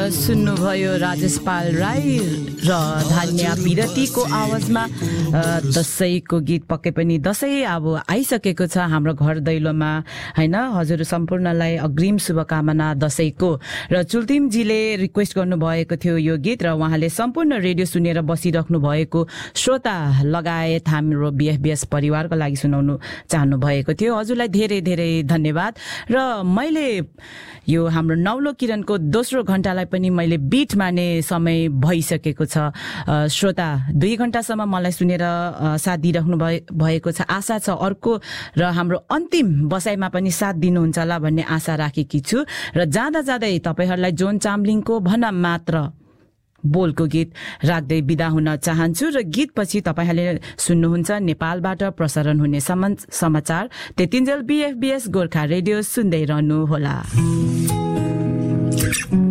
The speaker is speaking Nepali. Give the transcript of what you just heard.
सुन्नुभयो राजेश पाल राई र धान्या विरतीको आवाजमा दशैंको गीत। पक्कै पनि दशैं अब आइसकेको छ हाम्रो घर दैलोमा हैन। हजुर सम्पूर्णलाई अग्रिम शुभकामना दशैंको। र चुल्तिमजीले रिक्वेस्ट गर्नुभएको थियो यो गीत र उहाँले सम्पूर्ण रेडियो सुनेर बसिराख्नु भएको श्रोता लगायत हाम्रो बीएफबीएस परिवारको लागि सुनाउनु चाहनु भएको थियो। हजुरलाई धेरै धेरै धन्यवाद। र मैले यो हाम्रो नौलो किरणको दोस्रो घण्टालाई पनि मैले बीट माने समय भइसकेको छ। श्रोता 2 घण्टासम्म मलाई सुनेर साथ दिइराख्नु भएको छ। आशा छ अर्को र हाम्रो अन्तिम बसाइमा पनि साथ दिनुहुन्छ होला भन्ने आशा राखेकी छु। र जाँदा जाँदै तपाईहरुलाई जोन चामलिङको भन मात्र बोलको गीत राख्दै बिदा हुन चाहन्छु। र गीत पछि तपाईहरुले सुन्नुहुन्छ नेपालबाट प्रसारण हुने समाचार। त्यतिन्जेल बीएफबीएस गोर्खा रेडियो सुन्दै रहनु होला।